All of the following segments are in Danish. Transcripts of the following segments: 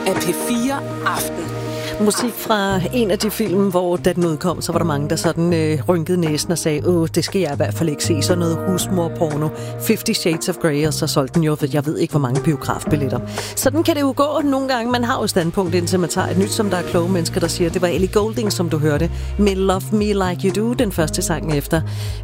af P4 Aften. Musik fra en af de film, hvor da den udkom, så var der mange, der sådan rynkede næsen og sagde, det skal jeg i hvert fald ikke se, sådan noget husmorporno, 50 Shades of Grey, og så solgte den jo, jeg ved ikke, hvor mange biografbilletter. Sådan kan det jo gå nogle gange. Man har jo standpunkt, indtil man tager et nyt, som der er kloge mennesker, der siger, det var Ellie Goulding, som du hørte, med Love Me Like You Do, den første sang efter.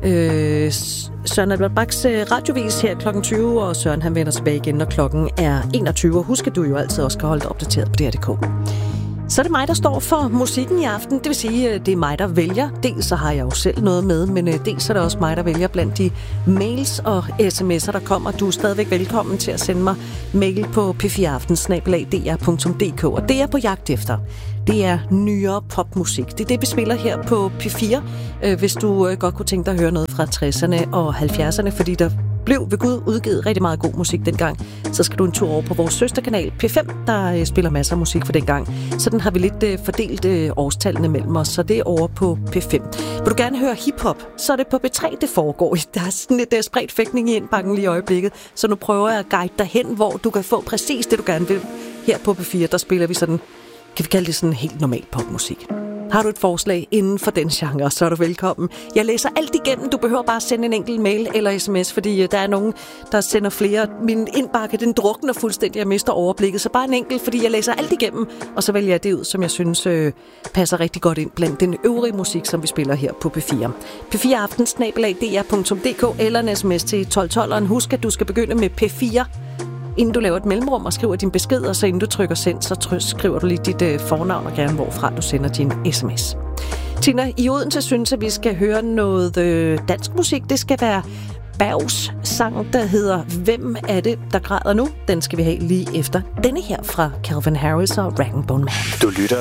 Søren Albert Bachs radiovis her kl. 20, og Søren han vender tilbage igen, når klokken er 21. Og husk, at du jo altid også kan holde dig opdateret på DR.dk. Så er det mig, der står for musikken i aften. Det vil sige, det er mig, der vælger. Dels så har jeg jo selv noget med, men dels er det også mig, der vælger blandt de mails og sms'er, der kommer. Du er stadigvæk velkommen til at sende mig mail på p4aften@dr.dk. Og det er på jagt efter. Det er nyere popmusik. Det er det, vi spiller her på P4. Hvis du godt kunne tænke dig at høre noget fra 60'erne og 70'erne, fordi der blev ved Gud udgivet rigtig meget god musik dengang, så skal du en tur over på vores søsterkanal P5, der spiller masser af musik for dengang. Så den har vi lidt fordelt årstallene mellem os, så det er over på P5. Vil du gerne høre hiphop, så er det på P3, det foregår. Der er sådan lidt spredt fægtning i indbakken lige i øjeblikket, så nu prøver jeg at guide dig hen, hvor du kan få præcis det, du gerne vil. Her på P4, der spiller vi sådan, kan vi kalde det sådan helt normal popmusik. Har du et forslag inden for den genre, så er du velkommen. Jeg læser alt igennem. Du behøver bare sende en enkelt mail eller sms, fordi der er nogen, der sender flere. Min indbakke, den drukner fuldstændig, jeg mister overblikket. Så bare en enkelt, fordi jeg læser alt igennem, og så vælger jeg det ud, som jeg synes passer rigtig godt ind blandt den øvrige musik, som vi spiller her på P4. p4aften@dr.dk eller en sms til 1212'eren. Husk, at du skal begynde med P4, inden du laver et mellemrum og skriver din besked, og så inden du trykker send, så skriver du lige dit fornavn og gerne hvorfra du sender din sms. Tina, i Odense synes at vi skal høre noget dansk musik. Det skal være Bergs sang, der hedder Hvem er det, der græder nu? Den skal vi have lige efter denne her fra Calvin Harris og Rag & Bone Man. Du lytter